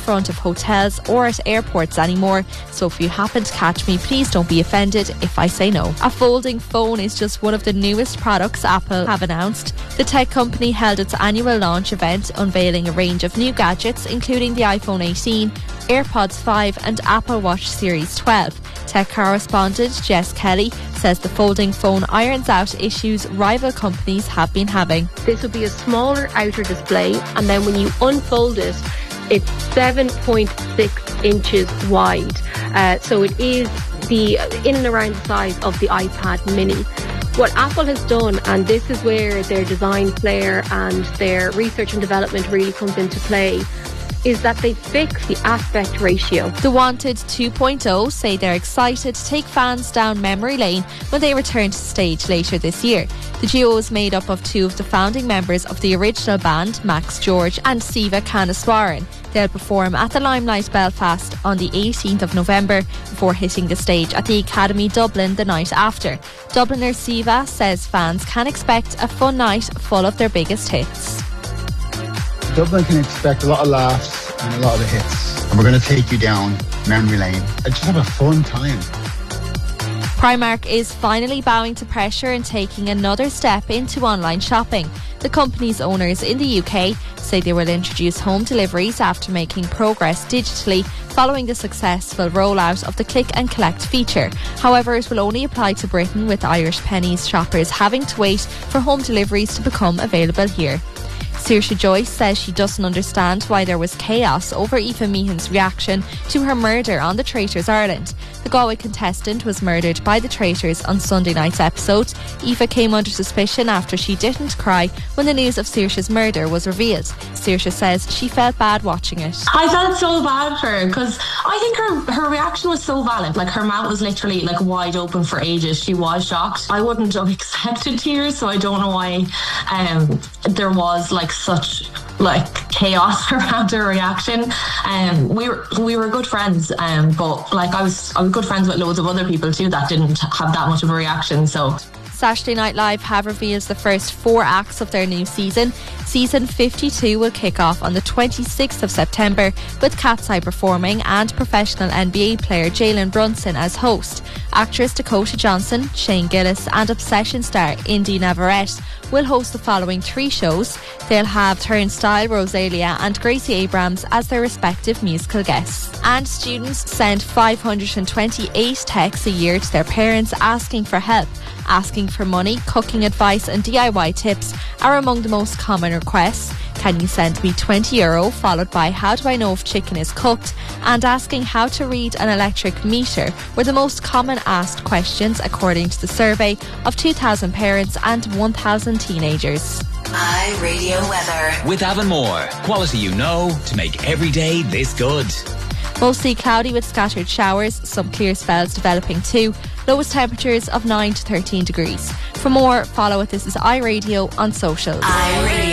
front of hotels or at airports anymore, so if you happen to catch me, please don't be offended if I say no. A folding phone is just one of the newest products Apple have announced. The tech company held its annual launch event, unveiling a range of new gadgets including the iPhone 18, AirPods 5 and Apple Watch Series 12. Tech correspondent Jess Kelly says the folding phone irons out issues rival companies have been having. This will be a smaller outer display, and then when you unfold it, it's 7.6 inches wide. So it is in and around the size of the iPad mini. What Apple has done, and this is where their design flair and their research and development really comes into play, is that they fix the aspect ratio. The Wanted 2.0 say they're excited to take fans down memory lane when they return to stage later this year. The duo is made up of two of the founding members of the original band, Max George and Siva Kanaswaran. They'll perform at the Limelight Belfast on the 18th of November before hitting the stage at the Academy Dublin the night after. Dubliner Siva says fans can expect a fun night full of their biggest hits. Dublin can expect a lot of laughs and a lot of the hits. And we're going to take you down memory lane and just have a fun time. Primark is finally bowing to pressure and taking another step into online shopping. The company's owners in the UK say they will introduce home deliveries after making progress digitally following the successful rollout of the click and collect feature. However, it will only apply to Britain, with Irish Penneys shoppers having to wait for home deliveries to become available here. Saoirse Joyce says she doesn't understand why there was chaos over Aoife Meehan's reaction to her murder on The Traitors Ireland. The Galway contestant was murdered by The Traitors on Sunday night's episode. Aoife came under suspicion after she didn't cry when the news of Saoirse's murder was revealed. Saoirse says she felt bad watching it. I felt so bad for her because I think her reaction was so valid. Like, her mouth was literally like wide open for ages. She was shocked. I wouldn't have expected tears, so I don't know why there was such chaos around her reaction. We were good friends, but I was good friends with loads of other people too that didn't have that much of a reaction. So Saturday Night Live have revealed the first 4 acts of their new season. Season 52 will kick off on the 26th of September with Cat's Eye performing and professional NBA player Jalen Brunson as host. Actress Dakota Johnson, Shane Gillis and Obsession star Indy Navarrete will host the following 3 shows. They'll have Turnstile, Rosalia and Gracie Abrams as their respective musical guests. And students send 528 texts a year to their parents asking for help. Asking for money, cooking advice and DIY tips are among the most common requests. Can you send me €20, followed by how do I know if chicken is cooked, and asking how to read an electric meter were the most common asked questions according to the survey of 2,000 parents and 1,000 teenagers. iRadio weather. With Avonmore. Quality you know to make every day this good. Mostly cloudy with scattered showers, some clear spells developing too. Lowest temperatures of 9 to 13 degrees. For more, follow it. This is iRadio on socials. iRadio.